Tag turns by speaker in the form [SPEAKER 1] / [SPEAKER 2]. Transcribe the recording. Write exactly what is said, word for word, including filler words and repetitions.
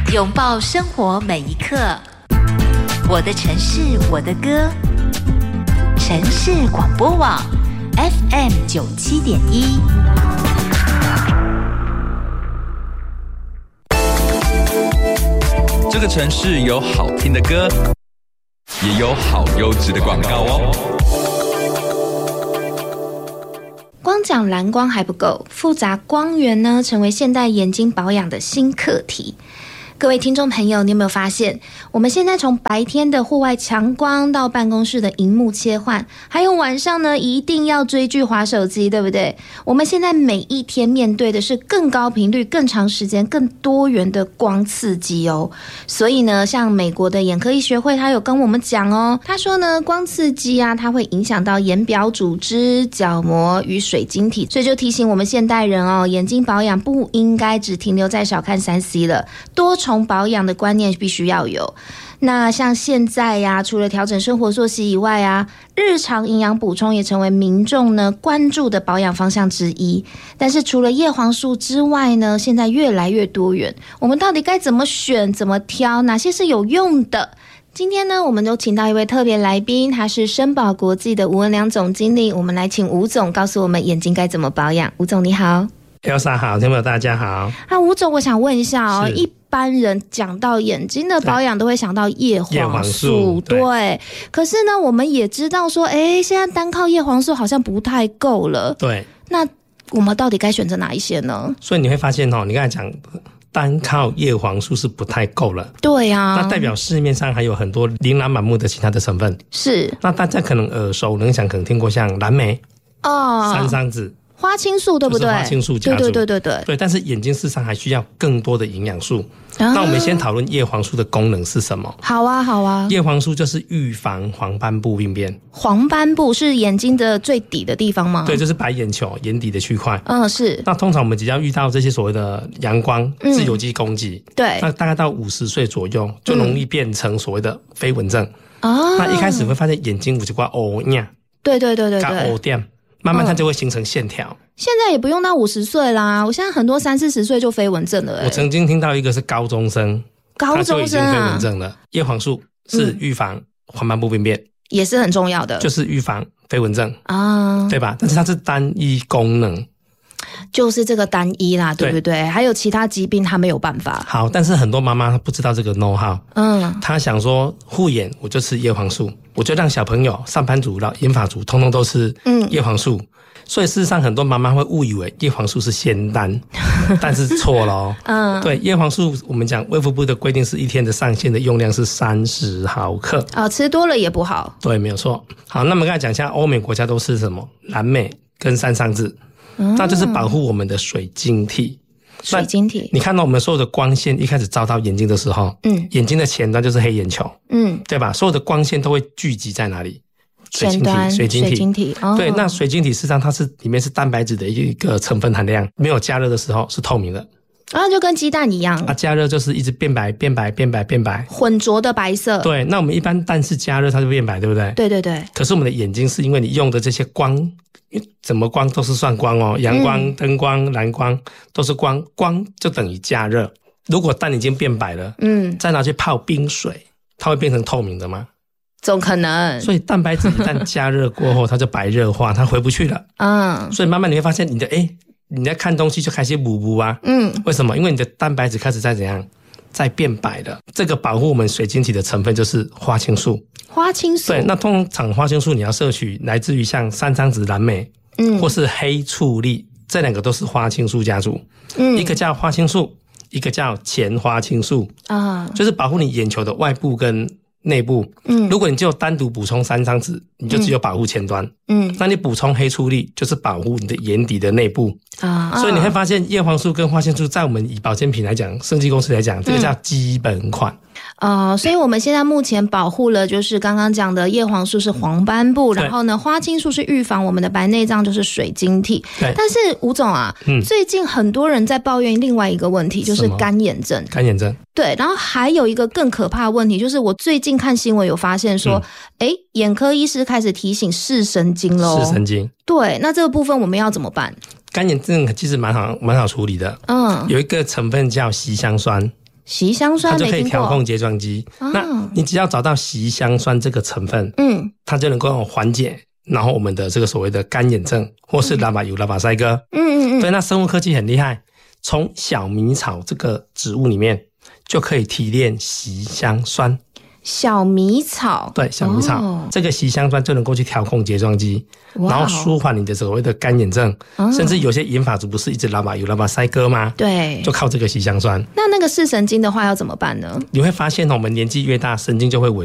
[SPEAKER 1] 拥抱生活每一刻。我的城市，我的歌。城市广播网 F M 九七点一。
[SPEAKER 2] 这个城市有好听的歌，也有好优质的广告哦。
[SPEAKER 3] 光讲蓝光还不够，复杂光源呢，成为现代眼睛保养的新课题。各位听众朋友，你有没有发现，我们现在从白天的户外强光到办公室的萤幕切换，还有晚上呢一定要追剧滑手机，对不对？我们现在每一天面对的是更高频率、更长时间、更多元的光刺激哦。所以呢，像美国的眼科医学会，他有跟我们讲哦，他说呢，光刺激啊，它会影响到眼表组织、角膜与水晶体，所以就提醒我们现代人哦，眼睛保养不应该只停留在少看 三 C 了，多重保养的观念必须要有。那像现在呀、啊，除了调整生活作息以外啊，日常营养补充也成为民众呢关注的保养方向之一。但是除了叶黄素之外呢，现在越来越多元，我们到底该怎么选、怎么挑，哪些是有用的？今天呢，我们都请到一位特别来宾，他是申宝国际的吴文良总经理。我们来请吴总告诉我们眼睛该怎么保养。吴总你好。
[SPEAKER 4] Elsa 好，听众朋友大家好。
[SPEAKER 3] 啊，吴总，我想问一下哦，一般人讲到眼睛的保养都会想到叶黄素，对，对。可是呢，我们也知道说，哎，现在单靠叶黄素好像不太够了。
[SPEAKER 4] 对。
[SPEAKER 3] 那我们到底该选择哪一些呢？
[SPEAKER 4] 所以你会发现哦，你刚才讲单靠叶黄素是不太够了。
[SPEAKER 3] 对啊。
[SPEAKER 4] 那代表市面上还有很多琳琅满目的其他的成分。
[SPEAKER 3] 是。
[SPEAKER 4] 那大家可能耳熟能详，可能听过像蓝莓、哦、山桑子。
[SPEAKER 3] 花青素对不对？
[SPEAKER 4] 就是、花青素家族，
[SPEAKER 3] 对对对对对
[SPEAKER 4] 对。但是眼睛事实上还需要更多的营养素。啊、那我们先讨论叶黄素的功能是什么？
[SPEAKER 3] 好啊，好啊。
[SPEAKER 4] 叶黄素就是预防黄斑部病变。
[SPEAKER 3] 黄斑部是眼睛的最底的地方吗？
[SPEAKER 4] 对，就是白眼球眼底的区块。
[SPEAKER 3] 嗯，是。
[SPEAKER 4] 那通常我们只要遇到这些所谓的阳光、自由基攻击、嗯，对，那大概到五十岁左右就容易变成所谓的飞蚊症。哦、嗯。那一开始会发现眼睛有一块乌影，
[SPEAKER 3] 对对对对对，
[SPEAKER 4] 乌点。慢慢它就会形成线条、嗯。
[SPEAKER 3] 现在也不用到五十岁啦，我现在很多三四十岁就飞蚊症了、欸。
[SPEAKER 4] 我曾经听到一个是高中生，
[SPEAKER 3] 高中生啊，他就已经
[SPEAKER 4] 飞蚊症了。叶黄素是预防黄斑部病变、嗯，
[SPEAKER 3] 也是很重要的，
[SPEAKER 4] 就是预防飞蚊症
[SPEAKER 3] 啊，
[SPEAKER 4] 对吧？但是它是单一功能，
[SPEAKER 3] 就是这个单一啦，对不对？还有其他疾病它没有办法。
[SPEAKER 4] 好，但是很多妈妈不知道这个 know how， 嗯，她想说护眼我就吃叶黄素。我就让小朋友、上班族、银发族，通通都吃叶黄素、嗯，所以事实上很多妈妈会误以为叶黄素是仙丹，但是错了哦。嗯，对，叶黄素我们讲卫福部的规定是一天的上限的用量是三十毫克，
[SPEAKER 3] 哦，吃多了也不好。
[SPEAKER 4] 对，没有错。好，那我们刚才讲一下，欧美国家都吃什么？蓝莓跟山桑子、嗯，那就是保护我们的水晶体。
[SPEAKER 3] 水晶体，
[SPEAKER 4] 你看到我们所有的光线一开始照到眼睛的时候，嗯，眼睛的前端就是黑眼球，嗯，对吧？所有的光线都会聚集在哪里？水晶体，水晶体，水晶体。哦、对，那水晶体事实上它是里面是蛋白质的一个成分含量，没有加热的时候是透明的。
[SPEAKER 3] 啊，就跟鸡蛋一样。
[SPEAKER 4] 啊，加热就是一直变白、变白、变白、变白，
[SPEAKER 3] 混浊的白色。
[SPEAKER 4] 对，那我们一般蛋是加热它就变白，对不对？对
[SPEAKER 3] 对对。
[SPEAKER 4] 可是我们的眼睛是因为你用的这些光，怎么光都是算光哦，阳光、嗯、灯光、蓝光都是光，光就等于加热。如果蛋已经变白了，嗯，再拿去泡冰水，它会变成透明的吗？
[SPEAKER 3] 总可能。
[SPEAKER 4] 所以蛋白质一旦加热过后，它就白热化，它回不去了。嗯，所以慢慢你会发现你的哎。你在看东西就开始模糊啊，嗯，为什么？因为你的蛋白质开始在怎样，在变白了。这个保护我们水晶体的成分就是花青素。
[SPEAKER 3] 花青素，
[SPEAKER 4] 对，那通常花青素你要摄取来自于像山桑子、蓝莓，嗯，或是黑醋栗，这两个都是花青素家族。嗯，一个叫花青素，一个叫前花青素啊，就是保护你眼球的外部跟内部。嗯，如果你只有单独补充山桑子，你就只有保护前端。嗯，那你补充黑醋栗就是保护你的眼底的内部啊。所以你会发现叶黄素跟花青素在我们以保健品来讲，生技公司来讲，这个叫基本款。
[SPEAKER 3] 呃，所以我们现在目前保护了，就是刚刚讲的叶黄素是黄斑部，然后呢，花青素是预防我们的白内障，就是水晶体。但是吴总啊、嗯，最近很多人在抱怨另外一个问题，就是干眼症。
[SPEAKER 4] 干眼症。
[SPEAKER 3] 对，然后还有一个更可怕的问题，就是我最近看新闻有发现说，哎、嗯，眼科医师开始提醒视神经咯。
[SPEAKER 4] 视神经。
[SPEAKER 3] 对，那这个部分我们要怎么办？
[SPEAKER 4] 干眼症其实蛮好蛮好处理的。嗯，有一个成分叫硒香酸。
[SPEAKER 3] 习香酸
[SPEAKER 4] 它就可以调控睫状肌。哦、那你只要找到习香酸这个成分，嗯，它就能够缓解，然后我们的这个所谓的干眼症或是拉巴油、拉巴塞哥，嗯嗯嗯。对，那生物科技很厉害，从小米草这个植物里面就可以提炼习香酸。
[SPEAKER 3] 小米草，
[SPEAKER 4] 对，小米草、哦、这个习香酸就能够去调控睫状肌，然后舒缓你的所谓的干眼症，哦、甚至有些银发族不是一直拉巴油、拉巴塞哥吗？
[SPEAKER 3] 对，
[SPEAKER 4] 就靠这个习香酸。
[SPEAKER 3] 那那个视神经的话要怎么办呢？
[SPEAKER 4] 你会发现我们年纪越大，神经就会萎